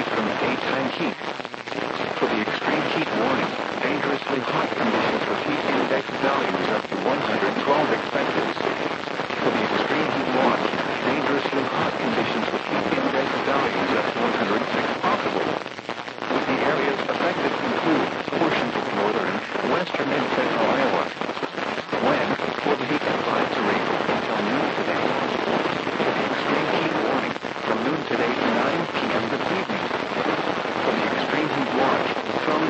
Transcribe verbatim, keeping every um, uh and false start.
away from daytime heat. For the extreme heat warning, dangerously hot conditions